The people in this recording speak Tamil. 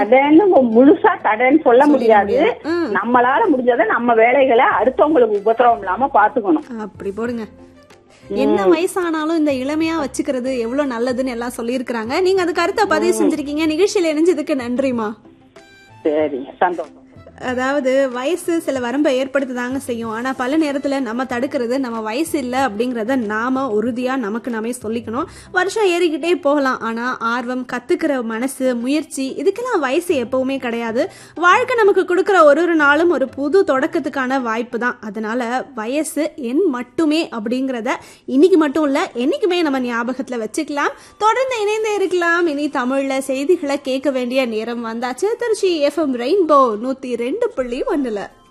தடன்னு முழுசா தடன்னு சொல்ல முடியாது. நம்மளால முடிஞ்சதை நம்ம வேலைகளை அடுத்தவங்களுக்கு உபத்திரவம் இல்லாம பாத்துக்கணும். அப்படி போடுங்க. என்ன வயசானாலும் இந்த இளமையா வச்சுக்கிறது எவ்வளவு நல்லதுன்னு எல்லாம் சொல்லியிருக்கிறாங்க. நீங்க அது கருத்தை பதிவு செஞ்சிருக்கீங்க. நிகழ்ச்சியில இணைஞ்சதுக்கு நன்றிமா. சரிங்க, சந்தோஷம். அதாவது வயசு சில வரம்பை ஏற்படுத்ததாங்க செய்யும். ஆனா பல நேரத்துல நம்ம தடுக்கிறது நம்ம வயசு இல்ல அப்படிங்கறத நாம உறுதியா நமக்கு நாமே சொல்லிக்கணும். வருஷம் ஏறிக்கிட்டே போகலாம், ஆனா ஆர்வம், கத்துக்கிற மனசு, முயற்சி இதுக்கெல்லாம் வயசு எப்பவுமே கிடையாது. வாழ்க்கை நமக்கு கொடுக்கற ஒரு நாளும் ஒரு புது தொடக்கத்துக்கான வாய்ப்பு தான். அதனால வயசு எண் மட்டுமே அப்படிங்கறத இன்னைக்கு மட்டும் இல்ல என்னைக்குமே நம்ம ஞாபகத்துல வச்சுக்கலாம். தொடர்ந்து இணைந்தே இருக்கலாம். இனி தமிழ்ல செய்திகளை கேட்க வேண்டிய நேரம் வந்தாச்சு. Trichy FM rainbow 102.1